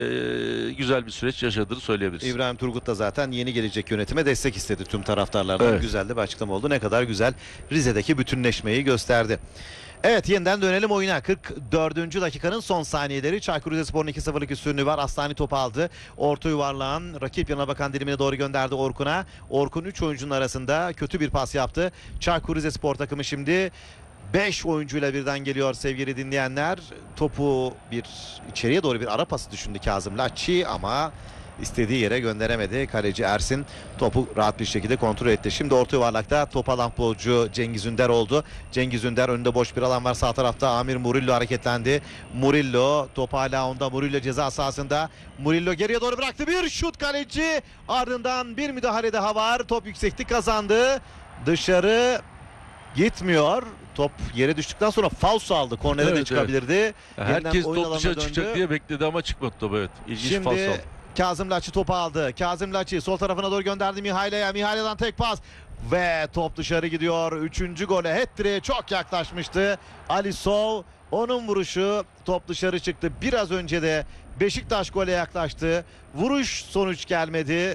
güzel bir süreç yaşadığını söyleyebiliriz. İbrahim Turgut da zaten yeni gelecek yönetime destek istedi tüm taraftarlardan. Evet. Güzel de bir açıklama oldu. Ne kadar güzel Rize'deki bütünleşmeyi gösterdi. Evet, yeniden dönelim oyuna. 44. dakikanın son saniyeleri. Çaykur Rizespor'un 2-0'lık üstünlüğü var. Aslani topu aldı. Orta yuvarlağın rakip yanına bakan dilimine doğru gönderdi Orkun'a. Orkun 3 oyuncunun arasında kötü bir pas yaptı. Çaykur Rizespor takımı şimdi 5 oyuncuyla birden geliyor sevgili dinleyenler. Topu içeriye doğru bir ara pası düşündü Kazım Laççı ama istediği yere gönderemedi. Kaleci Ersin topu rahat bir şekilde kontrol etti. Şimdi orta yuvarlakta top alan futbolcu Cengiz Ünder oldu. Cengiz Ünder, önünde boş bir alan var. Sağ tarafta Amir Murillo hareketlendi. Murillo, top hala onda. Murillo ceza sahasında. Murillo geriye doğru bıraktı. Bir şut kaleci. Ardından bir müdahale daha var. Top yükseklik kazandı. Dışarı gitmiyor. Top yere düştükten sonra falso aldı. Kornere de çıkabilirdi. Evet. Herkes oyun top dışarı alanına çıkacak döndü. diye bekledi ama çıkmadı top, evet. İlginç Şimdi falso aldı. Kazım Laççı topu aldı. Kazım Laççı sol tarafına doğru gönderdi Mihaile'ye. Mihaile'den tek pas. Ve top dışarı gidiyor. 3. gole, hat-trick'e çok yaklaşmıştı. Alisov, onun vuruşu, top dışarı çıktı. Biraz önce de Beşiktaş gole yaklaştı. Vuruş sonuç gelmedi.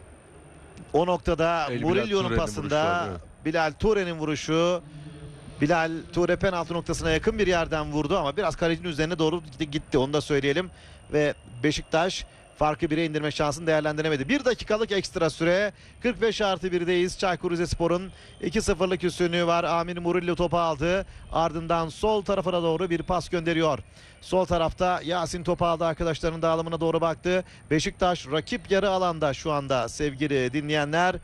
O noktada Murillo'nun pasında evet. Bilal Toure'nin vuruşu. Bilal Toure penaltı noktasına yakın bir yerden vurdu ama biraz kalecinin üzerine doğru gitti, onu da söyleyelim. Ve Beşiktaş farkı 1'e indirme şansını değerlendiremedi. 1 dakikalık ekstra süre. 45+1'deyiz. Çaykur Rizespor'un 2-0'lık üstünlüğü var. Amir Murillo topu aldı. Ardından sol tarafına doğru bir pas gönderiyor. Sol tarafta Yasin topu aldı. Arkadaşlarının dağılımına doğru baktı. Beşiktaş rakip yarı alanda şu anda sevgili dinleyenler.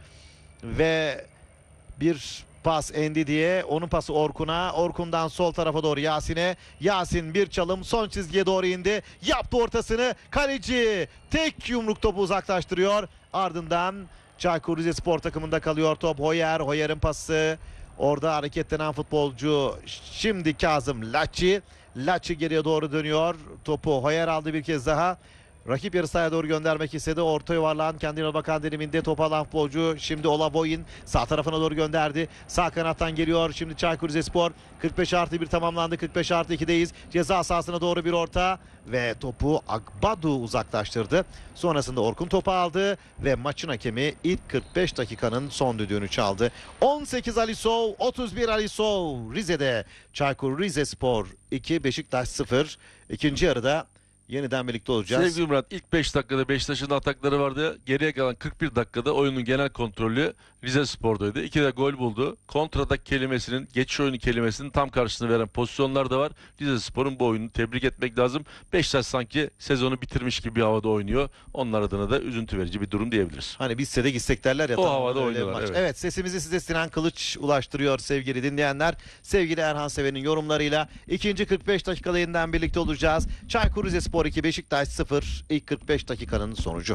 Ve bir pas Endidi'ye, onun pası Orkun'a, Orkun'dan sol tarafa doğru Yasin'e, Yasin bir çalım, son çizgiye doğru indi, yaptı ortasını, kaleci tek yumruk topu uzaklaştırıyor. Ardından Çaykur Rizespor takımında kalıyor top. Hoyer'in pası, orada hareketlenen futbolcu şimdi Kazım Laççı geriye doğru dönüyor, topu Hoyer aldı bir kez daha. Rakip yarı sahaya doğru göndermek istedi. Orta yuvarlağın kendine bakan diliminde top alan futbolcu şimdi Olavoy'un sağ tarafına doğru gönderdi. Sağ kanattan geliyor şimdi Çaykur Rizespor. 45+1 tamamlandı. 45+2'deyiz. Ceza sahasına doğru bir orta ve topu Agbadu uzaklaştırdı. Sonrasında Orkun topu aldı ve maçın hakemi ilk 45 dakikanın son düdüğünü çaldı. 18 Alisov, 31 Alisov. Rize'de Çaykur Rizespor 2, Beşiktaş 0. İkinci yarıda yeniden birlikte olacağız. Sevgili Murat, ilk 5 dakikada Beşiktaş'ın atakları vardı. Geriye kalan 41 dakikada oyunun genel kontrolü Rizespor'daydı. 2 de gol buldu. Kontratak kelimesinin, geçiş oyunu kelimesinin tam karşısını veren pozisyonlar da var. Rizespor'un bu oyununu tebrik etmek lazım. Beşiktaş sanki sezonu bitirmiş gibi bir havada oynuyor. Onlar adına da üzüntü verici bir durum diyebiliriz. Hani bitse de gitsek derler ya. O havada oynuyorlar. Evet. Evet, sesimizi size Sinan Kılıç ulaştırıyor sevgili dinleyenler. Sevgili Erhan Seven'in yorumlarıyla ikinci 45 dakikada yeniden birlikte olacağız. Çaykur Rizespor 2, Beşiktaş 0, ilk 45 dakikanın sonucu.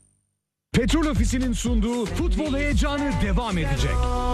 Petrol Ofisi'nin sunduğu futbol heyecanı devam edecek.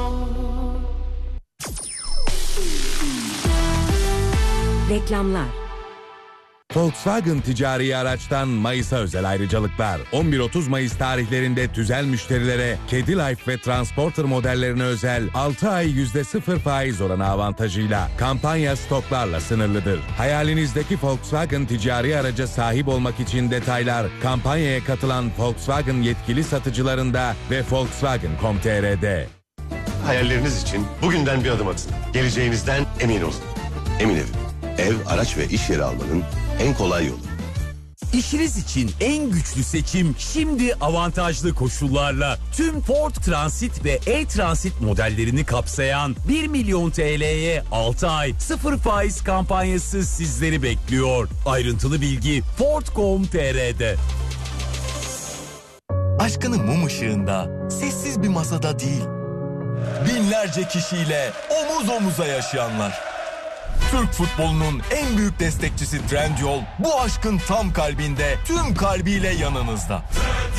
Reklamlar. Volkswagen ticari araçtan Mayıs'a özel ayrıcalıklar. 11-30 Mayıs tarihlerinde tüzel müşterilere Kedi Life ve Transporter modellerine özel 6 ay %0 faiz oranı avantajıyla. Kampanya stoklarla sınırlıdır. Hayalinizdeki Volkswagen ticari araca sahip olmak için detaylar kampanyaya katılan Volkswagen yetkili satıcılarında ve Volkswagen.com.tr'de. Hayalleriniz için bugünden bir adım atın. Geleceğinizden emin olun. Emin Ev, araç ve iş yeri almanın en kolay yolu. İşiniz için en güçlü seçim şimdi avantajlı koşullarla tüm Ford Transit ve e-Transit modellerini kapsayan 1 milyon TL'ye 6 ay 0 faiz kampanyası sizleri bekliyor. Ayrıntılı bilgi Ford.com.tr'de. Aşkını mum ışığında, sessiz bir masada değil, binlerce kişiyle omuz omuza yaşayanlar. Türk futbolunun en büyük destekçisi Trendyol bu aşkın tam kalbinde, tüm kalbiyle yanınızda.